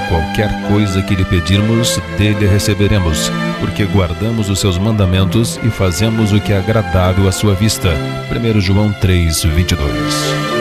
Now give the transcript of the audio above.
qualquer coisa que lhe pedirmos, dele receberemos, porque guardamos os seus mandamentos e fazemos o que é agradável à sua vista. 1 João 3:22.